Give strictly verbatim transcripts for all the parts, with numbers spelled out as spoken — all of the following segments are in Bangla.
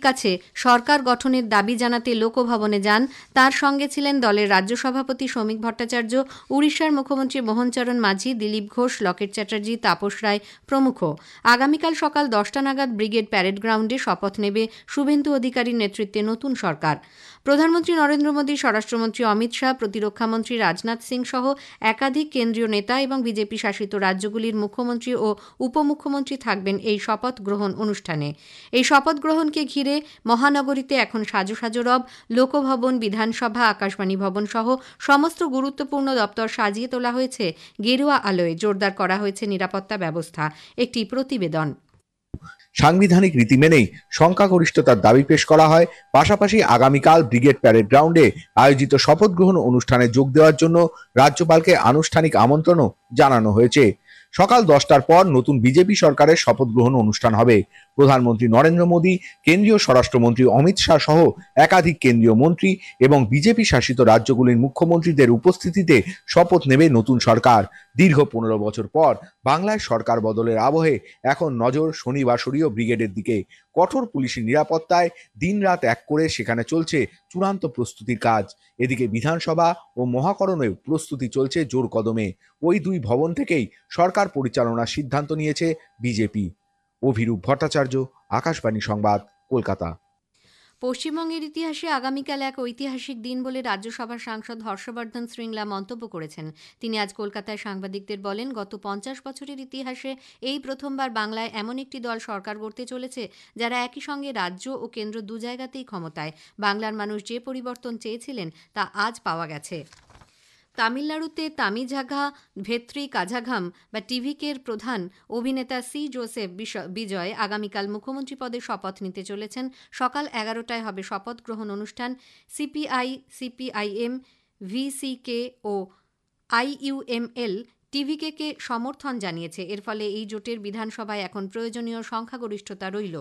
কাছে সরকার গঠনের দাবি জানাতে লোকভবনে যান। তার সঙ্গে ছিলেন দলের রাজ্য সভাপতি শ্রমিক ভট্টাচার্য, উড়িষ্যার মুখ্যমন্ত্রী মোহনচরণ মাঝি, দিলীপ ঘোষ, লকেট চ্যাটার্জি, তাপস রায় প্রমুখ। আগামীকাল সকাল দশটা নাগাদ ব্রিগেড প্যারেড গ্রাউন্ডে শপথ নেবে শুভেন্দু অধিকারীর নেতৃত্বে নতুন সরকার। প্রধানমন্ত্রী নরেন্দ্র মোদী, স্বরাষ্ট্রমন্ত্রী অমিত শাহ, প্রতিরক্ষামন্ত্রী রাজনাথ সিং সহ একাধিক কেন্দ্রীয় নেতা এবং বিজেপি শাসিত রাজ্যগুলির মুখ্যমন্ত্রী ও উপমুখ্যমন্ত্রী থাকবেন এই শপথ গ্রহণ অনুষ্ঠানে। এই শপথ গ্রহণকে ঘিরে মহানগরীতে এখন সাজো সাজো রব। লোকভবন, বিধানসভা, আকাশবাণী ভবন সহ সমস্ত গুরুত্বপূর্ণ দপ্তর সাজিয়ে তোলা হয়েছে গেরুয়া আলোয়। জোরদার করা হয়েছে নিরাপত্তা ব্যবস্থা। একটি প্রতিবেদন। সাংবিধানিক রীতি মেনেই সংখ্যাগরিষ্ঠতার দাবি পেশ করা হয়। পাশাপাশি আগামীকাল ব্রিগেড প্যারেড গ্রাউন্ডে আয়োজিত শপথ গ্রহণ অনুষ্ঠানে যোগ দেওয়ার জন্য রাজ্যপালকে আনুষ্ঠানিক আমন্ত্রণও জানানো হয়েছে। সকাল দশটার পর নতুন বিজেপি সরকারের শপথ গ্রহণ অনুষ্ঠান হবে। প্রধানমন্ত্রী নরেন্দ্র মোদী, কেন্দ্রীয় স্বরাষ্ট্রমন্ত্রী অমিত শাহ সহ একাধিক কেন্দ্রীয় মন্ত্রী এবং বিজেপি শাসিত রাজ্যগুলির মুখ্যমন্ত্রীদের উপস্থিতিতে শপথ নেবে নতুন সরকার। দীর্ঘ পনেরো বছর পর বাংলায় সরকার বদলের আবহে এখন নজর শনিবাসরীয় ব্রিগেডের দিকে। কঠোর পুলিশি নিরাপত্তায় দিনরাত এক করে সেখানে চলছে চূড়ান্ত প্রস্তুতির কাজ। এদিকে বিধানসভা ও মহাকরণেও প্রস্তুতি চলছে জোর কদমে। ওই দুই ভবন থেকেই সরকার পরিচালনার সিদ্ধান্ত নিয়েছে বিজেপি। অভিরূপ ভট্টাচার্য, আকাশবাণী সংবাদ, কলকাতা। পশ্চিমবঙ্গের ইতিহাসে আগামীকাল এক ঐতিহাসিক দিন বলে রাজ্যসভার সাংসদ হর্ষবর্ধন শ্রীংলা মন্তব্য করেছেন। তিনি আজ কলকাতায় সাংবাদিকদের বলেন, গত পঞ্চাশ বছরের ইতিহাসে এই প্রথমবার বাংলায় এমন একটি দল সরকার গড়তে চলেছে যারা একই সঙ্গে রাজ্য ও কেন্দ্র দু জায়গাতেই ক্ষমতায়। বাংলার মানুষ যে পরিবর্তন চেয়েছিলেন তা আজ পাওয়া গেছে। তামিলনাড়ুতে তামিঝাঘা ভেত্রি কাঝাঘাম বা টিভিকের প্রধান অভিনেতা সি জোসেফ বিজয় আগামীকাল মুখ্যমন্ত্রী পদে শপথ নিতে চলেছেন। সকাল এগারোটায় হবে শপথ গ্রহণ অনুষ্ঠান। সিপিআই, সিপিআইএম, ভিসিকে ও আইইউএমএল টিভিকে কে সমর্থন জানিয়েছে। এর ফলে এই জোটের বিধানসভায় এখন প্রয়োজনীয় সংখ্যাগরিষ্ঠতা রইল।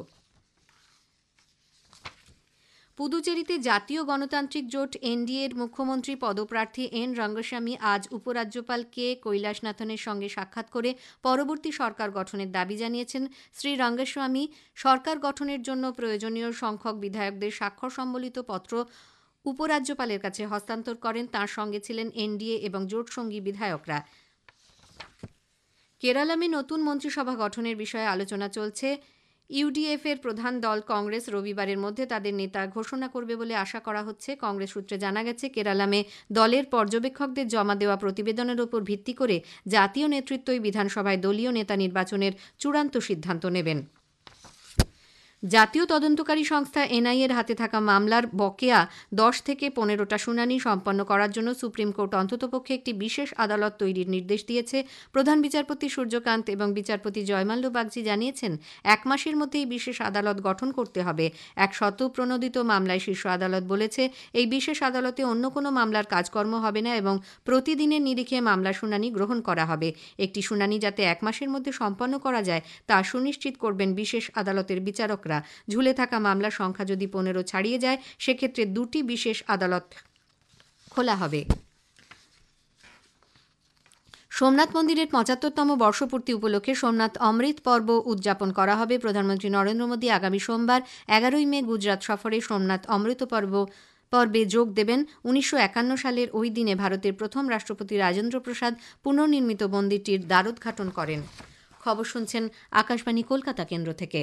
পুদুচেরিতে জাতীয় গণতান্ত্রিক জোট এনডিএর মুখ্যমন্ত্রী পদপ্রার্থী এন রঙ্গস্বামী আজ উপরাজ্যপাল কে কৈলাসনাথনের সঙ্গে সাক্ষাৎ করে পরবর্তী সরকার গঠনের দাবি জানিয়েছেন। শ্রী রঙ্গস্বামী সরকার গঠনের জন্য প্রয়োজনীয় সংখ্যক বিধায়কদের স্বাক্ষর সম্বলিত পত্র উপরাজ্যপালের কাছে হস্তান্তর করেন। তাঁর সঙ্গে ছিলেন এনডিএ এবং জোটসঙ্গী বিধায়করা। কেরালামে নতুন মন্ত্রিসভা গঠনের বিষয়ে আলোচনা চলছে। ইউডিএফ এর প্রধান দল কংগ্রেস রবিবারের মধ্যে তাদের নেতা ঘোষণা করবে বলে আশা করা হচ্ছে। কংগ্রেস সূত্রে জানা গেছে, কেরালামে দলের পর্যবেক্ষকদের জমা দেওয়া প্রতিবেদনের উপর ভিত্তি করে জাতীয় নেতৃত্বই বিধানসভায় দলীয় নেতা নির্বাচনের চূড়ান্ত সিদ্ধান্ত নেবেন। জাতীয় তদন্তকারী সংস্থা এনআইএর হাতে থাকা মামলার বকেয়া দশ থেকে পনেরোটা শুনানি সম্পন্ন করার জন্য সুপ্রিম কোর্ট অন্ততপক্ষে একটি বিশেষ আদালত তৈরির নির্দেশ দিয়েছে। প্রধান বিচারপতি সূর্যকান্ত এবং বিচারপতি জয়মাল্য বাগচি জানিয়েছেন, এক মাসের মধ্যেই বিশেষ আদালত গঠন করতে হবে। এক স্বতঃপ্রণোদিত মামলায় শীর্ষ আদালত বলেছে, এই বিশেষ আদালতে অন্য কোনো মামলার কাজকর্ম হবে না এবং প্রতিদিনের নিরিখে মামলা শুনানি গ্রহণ করা হবে। একটি শুনানি যাতে এক মাসের মধ্যে সম্পন্ন করা যায় তা সুনিশ্চিত করবেন বিশেষ আদালতের বিচারকরা। ঝুলে থাকা মামলার সংখ্যা যদি পনেরো ছাড়িয়ে যায়, সেক্ষেত্রে দুটি বিশেষ আদালত খোলা হবে। সোমনাথ মন্দিরের পঁচাত্তরতম বর্ষপূর্তি উপলক্ষে সোমনাথ অমৃত পর্ব উদযাপন করা হবে। প্রধানমন্ত্রী নরেন্দ্র মোদী আগামী সোমবার এগারোই মে গুজরাট সফরে সোমনাথ অমৃত পর্ব পর্বে যোগ দেবেন। উনিশশো একান্ন সালের ওই দিনে ভারতের প্রথম রাষ্ট্রপতি রাজেন্দ্র প্রসাদ পুনর্নির্মিত মন্দিরটির দ্বারোদ্ঘাটন করেন। খবর শুনছেন আকাশবাণী কলকাতা কেন্দ্র থেকে।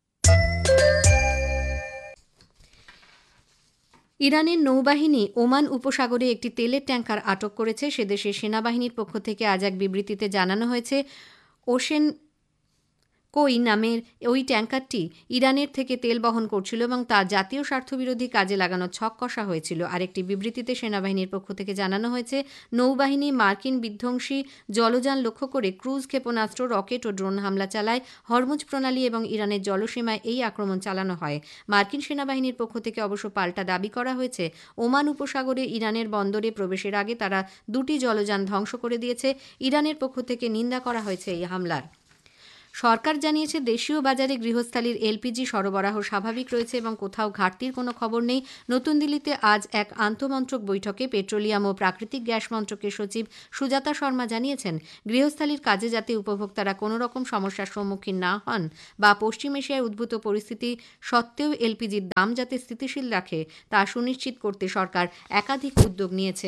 ইরানের নৌবাহিনী ওমান উপসাগরে একটি তেলের ট্যাঙ্কার আটক করেছে। সেদেশের সেনাবাহিনীর পক্ষ থেকে আজ এক বিবৃতিতে জানানো হয়েছে, ওশেন কই নামের ওই ট্যাঙ্কারটি ইরানের থেকে তেল বহন করছিল এবং তা জাতীয় স্বার্থবিরোধী কাজে লাগানোর ছক কষা হয়েছিল। আরেকটি বিবৃতিতে সেনাবাহিনীর পক্ষ থেকে জানানো হয়েছে, নৌবাহিনী মার্কিন বিধ্বংসী জলযান লক্ষ্য করে ক্রুজ ক্ষেপণাস্ত্র, রকেট ও ড্রোন হামলা চালায়। হরমুজ প্রণালী এবং ইরানের জলসীমায় এই আক্রমণ চালানো হয়। মার্কিন সেনাবাহিনীর পক্ষ থেকে অবশ্য পাল্টা দাবি করা হয়েছে, ওমান উপসাগরে ইরানের বন্দরে প্রবেশের আগে তারা দুটি জলযান ধ্বংস করে দিয়েছে। ইরানের পক্ষ থেকে নিন্দা করা হয়েছে এই হামলার। সরকার জানিয়েছে দেশীয় বাজারে গৃহস্থালির এলপিজি সরবরাহ স্বাভাবিক রয়েছে এবং কোথাও ঘাটতির কোনো খবর নেই। নতুন দিল্লিতে আজ এক আন্তমন্ত্রক বৈঠকে পেট্রোলিয়াম ও প্রাকৃতিক গ্যাস মন্ত্রকের সচিব সুজাতা শর্মা জানিয়েছেন, গৃহস্থালির কাজে যাতে উপভোক্তারা কোনো রকম সমস্যার সম্মুখীন না হন বা পশ্চিম এশিয়ায় উদ্ভূত পরিস্থিতি সত্ত্বেও এলপিজির দাম যাতে স্থিতিশীল রাখে তা সুনিশ্চিত করতে সরকার একাধিক উদ্যোগ নিয়েছে।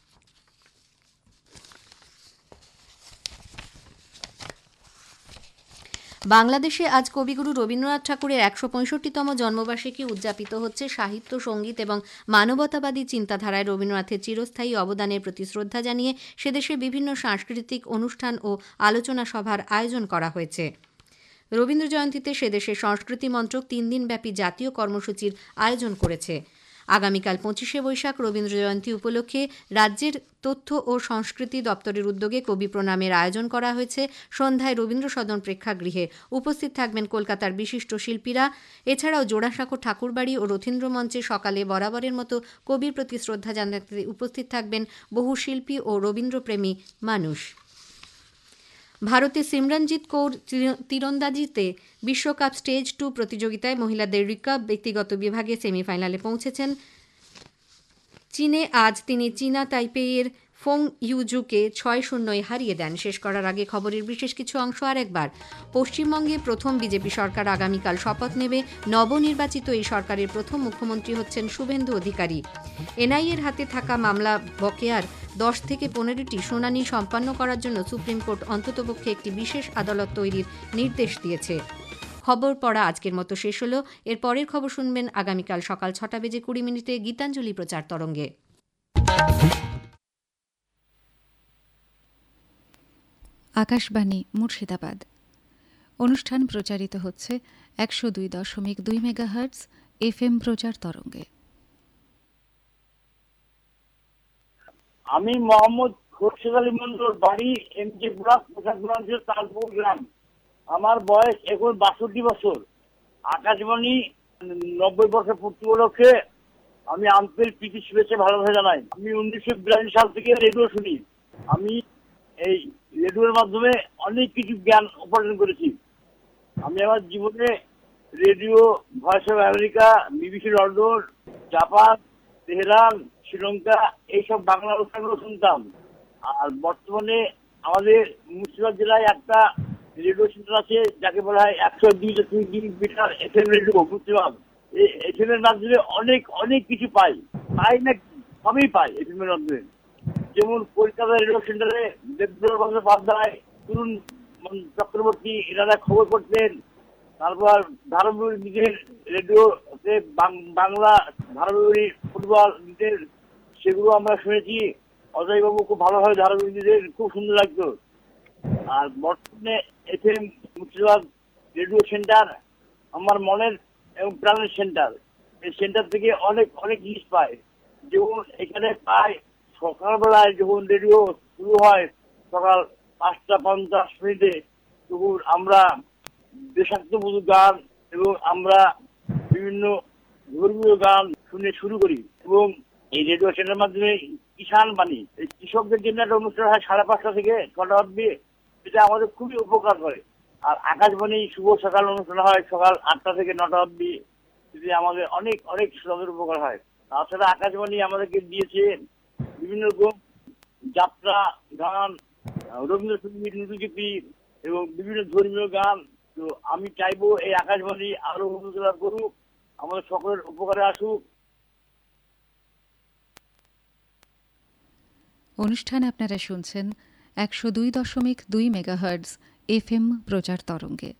বাংলাদেশে আজ কবিগুরু রবীন্দ্রনাথ ঠাকুরের একশো পঁয়ষট্টিতম জন্মবার্ষিকী উদযাপিত হচ্ছে। সাহিত্য, সঙ্গীত এবং মানবতাবাদী চিন্তাধারায় রবীন্দ্রনাথের চিরস্থায়ী অবদানের প্রতি শ্রদ্ধা জানিয়ে সেদেশে বিভিন্ন সাংস্কৃতিক অনুষ্ঠান ও আলোচনা সভার আয়োজন করা হয়েছে। রবীন্দ্র জয়ন্তীতে সেদেশের সংস্কৃতি মন্ত্রক তিন দিনব্যাপী জাতীয় কর্মসূচির আয়োজন করেছে। আগামীকাল পঁচিশে বৈশাখ রবীন্দ্র জয়ন্তী উপলক্ষে রাজ্যের তথ্য ও সংস্কৃতি দপ্তরের উদ্যোগে কবি প্রণামের আয়োজন করা হয়েছে। সন্ধ্যায় রবীন্দ্র সদন প্রেক্ষাগৃহে উপস্থিত থাকবেন কলকাতার বিশিষ্ট শিল্পীরা। এছাড়াও জোড়াসাঁকো ঠাকুরবাড়ি ও রথীন্দ্র মঞ্চে সকালে বরাবরের মতো কবির প্রতি শ্রদ্ধা জানাতে উপস্থিত থাকবেন বহু শিল্পী ও রবীন্দ্রপ্রেমী মানুষ। ভারতের সিমরনজিৎ কৌর তীরন্দাজিতে বিশ্বকাপ স্টেজ টু প্রতিযোগিতায় মহিলাদের রিকার্ভ ব্যক্তিগত বিভাগে সেমিফাইনালে পৌঁছেছেন। চীনে আজ তিনি চীনা তাইপেইয়ের ফোং ইউজুকে ছয় শূন্যয় হারিয়ে দেন। শেষ করার আগে খবরের বিশেষ কিছু অংশ আরেকবার। পশ্চিমবঙ্গে প্রথম বিজেপি সরকার আগামীকাল শপথ নেবে। নবনির্বাচিত এই সরকারের প্রথম মুখ্যমন্ত্রী হচ্ছেন শুভেন্দু অধিকারী। এনআইএর হাতে থাকা মামলা বকেয়ার দশ থেকে পনেরোটি শুনানি সম্পন্ন করার জন্য সুপ্রিম কোর্ট অন্ততপক্ষে একটি বিশেষ আদালত তৈরির নির্দেশ দিয়েছে। খবর পড়া আজকের মতো শেষ হলো। এর পরের খবর শুনবেন আগামীকাল সকাল ছটা বেজে কুড়ি মিনিটে গীতাঞ্জলি প্রচার তরঙ্গে। আকাশবাণী মুর্শিদাবাদ। অনুষ্ঠান প্রচারিত হচ্ছে একশো দুই দশমিক দুই মেগাহার্টজ এফ এম প্রচার তরঙ্গে। আমি মোহাম্মদ খোরশেদ আলী মন্ডল, বাড়ি এম কে ব্লক, প্রসাদগঞ্জের তালপুর গ্রাম। আমার বয়স এখন বাষট্টি বছর। আকাশবাণী নব্বই বছর পূর্তি উপলক্ষে আমি আন্তরিক প্রীতি শুভেচ্ছা ভালোবাসা জানাই। আমি উনিশশো বিরাশি সাল থেকে রেডিও শুনি। আমি এই রেডিওর মাধ্যমে অনেক কিছু জ্ঞান উপার্জন করেছি। আমি আমার জীবনে radio, voice of America, BBC London, Japan, Tehran, Sri Lanka এইসব বাংলা অনুষ্ঠানগুলো শুনতাম। আর বর্তমানে আমাদের মুর্শিদাবাদ জেলায় একটা রেডিও সেন্টার আছে যাকে বলা হয় একশো দুই দশমিক দুই metre F M radio Murshidabad. এই এফ এম এর মাধ্যমে অনেক অনেক কিছু পাই পাই না সবই পাই এফ এম এর মাধ্যমে। যেমন কলকাতা রেডিও সেন্টারে দেবদুলাল বন্দ্যোপাধ্যায়, তরুণ চক্রবর্তী এনারা খবর করতেন। তারপর ধারাবাহিক নিজের রেডিওতে বাংলা ধারাবাহিক ফুটবল নিজের সেগুলো আমরা শুনেছি। অজয় বাবু খুব ভালোভাবে ধারাবাহিক নিজের খুব সুন্দর লাগতো। আর বর্তমানে F M Murshidabad radio centre আমার মনের এবং প্রাণের সেন্টার। এই সেন্টার থেকে অনেক অনেক জিনিস পায়। যেমন এখানে পায় সকালবেলায় যখন রেডিও শুরু হয় সকাল পাঁচটা পঞ্চাশ মিনিটে, তখন আমরা দেশাত্মবোধক গান এবং আমরা বিভিন্ন ধর্মীয় গান শুনে শুরু করি। এবং এই রেডিও সেন্টারের মাধ্যমে কিষান বাণী, এই কৃষকদের জন্য একটা অনুষ্ঠান হয় সাড়ে পাঁচটা থেকে ছটা অব্দি, এটা আমাদের খুবই উপকার করে। আর আকাশবাণী শুভ সকাল অনুষ্ঠান হয় সকাল আটটা থেকে নটা অব্দি, যদি আমাদের অনেক অনেক শ্রমের উপকার হয়। তাছাড়া আকাশবাণী আমাদেরকে দিয়েছে বিভিন্ন রকম যাত্রা গান, রবীন্দ্রসঙ্গীত, নৃত্যগীতি এবং বিভিন্ন ধর্মীয় গান। তো আমি চাইবো এই আকাশবাণী আরো উন্নত করুক, আমাদের সকলের উপকারে আসুক। অনুষ্ঠান আপনারা শুনছেন একশো দুই দশমিক দুই মেগাহার্টজ এফ এম প্রচার তরঙ্গে।